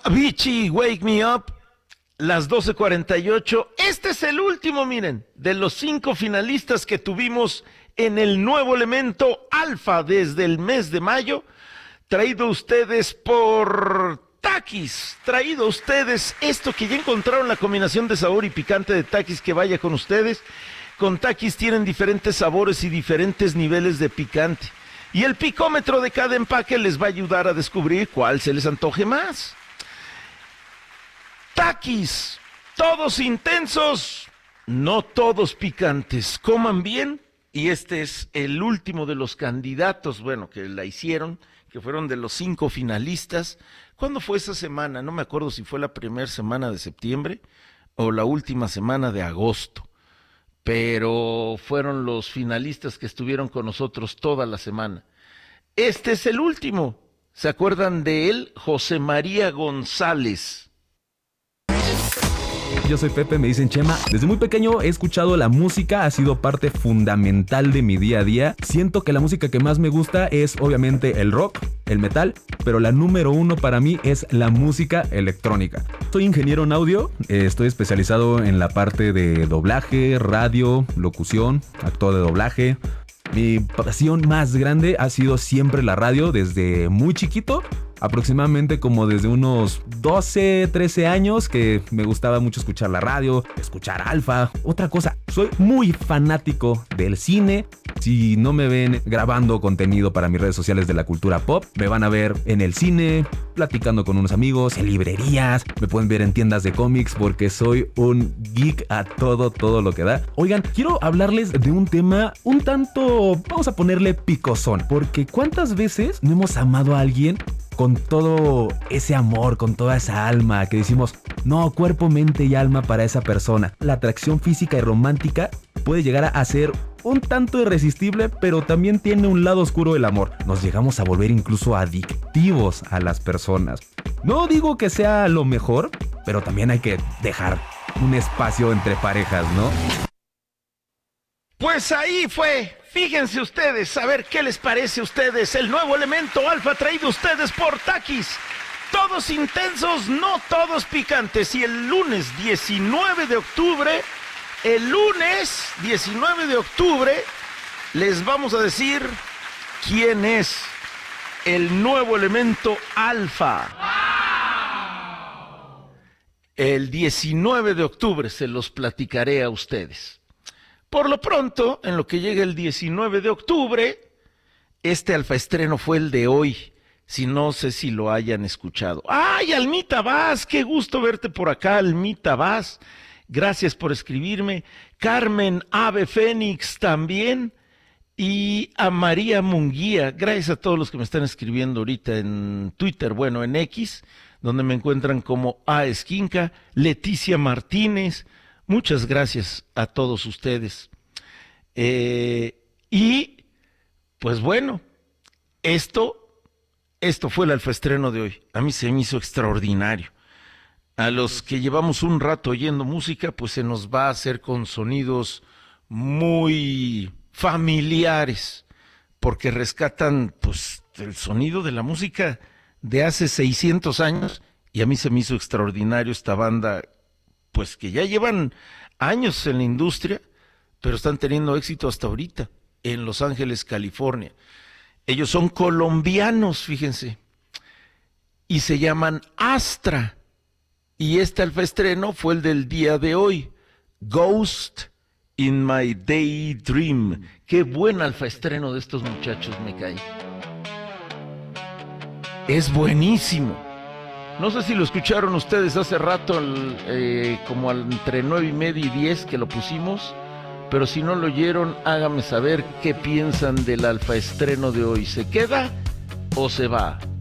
Avicii, Wake Me Up, las 12:48. Este es el último, miren, de los 5 finalistas que tuvimos en el nuevo elemento Alfa desde el mes de mayo, traído a ustedes por Takis, traído a ustedes esto que ya encontraron, la combinación de sabor y picante de Takis, que vaya con ustedes. Con Takis tienen diferentes sabores y diferentes niveles de picante. Y el picómetro de cada empaque les va a ayudar a descubrir cuál se les antoje más. Takis, todos intensos, no todos picantes. Coman bien. Y este es el último de los candidatos, bueno, que la hicieron, que fueron de los 5 finalistas. ¿Cuándo fue esa semana? No me acuerdo si fue la primera semana de septiembre o la última semana de agosto. Pero fueron los finalistas que estuvieron con nosotros toda la semana. Este es el último. ¿Se acuerdan de él? José María González. Yo soy Pepe, me dicen Chema. Desde muy pequeño he escuchado la música, ha sido parte fundamental de mi día a día. Siento que la música que más me gusta es obviamente el rock, el metal, pero la número 1 para mí es la música electrónica. Soy ingeniero en audio, estoy especializado en la parte de doblaje, radio, locución, actor de doblaje. Mi pasión más grande ha sido siempre la radio desde muy chiquito. Aproximadamente como desde unos 12, 13 años que me gustaba mucho escuchar la radio, escuchar Alfa. Otra cosa, soy muy fanático del cine. Si no me ven grabando contenido para mis redes sociales de la cultura pop, me van a ver en el cine, platicando con unos amigos, en librerías, me pueden ver en tiendas de cómics porque soy un geek a todo lo que da. Oigan, quiero hablarles de un tema un tanto, vamos a ponerle picosón, porque ¿cuántas veces no hemos amado a alguien con todo ese amor, con toda esa alma, que decimos, no, cuerpo, mente y alma para esa persona? La atracción física y romántica puede llegar a ser un tanto irresistible, pero también tiene un lado oscuro el amor. Nos llegamos a volver incluso adictivos a las personas. No digo que sea lo mejor, pero también hay que dejar un espacio entre parejas, ¿no? Pues ahí fue. Fíjense ustedes, a ver qué les parece a ustedes el nuevo elemento Alfa traído a ustedes por Takis. Todos intensos, no todos picantes. Y el lunes 19 de octubre, les vamos a decir quién es el nuevo elemento Alfa. El 19 de octubre se los platicaré a ustedes. Por lo pronto, en lo que llega el 19 de octubre, este Alfa estreno fue el de hoy. Si no sé si lo hayan escuchado. ¡Ay, Almita Vaz! ¡Qué gusto verte por acá, Almita Vaz! Gracias por escribirme. Carmen Ave Fénix también. Y a María Munguía. Gracias a todos los que me están escribiendo ahorita en Twitter, bueno, en X, donde me encuentran como A Esquinca. Leticia Martínez. Muchas gracias a todos ustedes. Y, pues bueno, esto fue el alfaestreno de hoy. A mí se me hizo extraordinario. A los que llevamos un rato oyendo música, pues se nos va a hacer con sonidos muy familiares, porque rescatan, pues, el sonido de la música de hace 600 años, y a mí se me hizo extraordinario esta banda, pues que ya llevan años en la industria, pero están teniendo éxito hasta ahorita, en Los Ángeles, California. Ellos son colombianos, fíjense, y se llaman Astra, y este alfaestreno fue el del día de hoy, Ghost in My Daydream. Qué buen alfaestreno de estos muchachos, me cae. Es buenísimo. No sé si lo escucharon ustedes hace rato, como entre 9:30 y 10 que lo pusimos, pero si no lo oyeron, háganme saber qué piensan del alfaestreno de hoy. ¿Se queda o se va?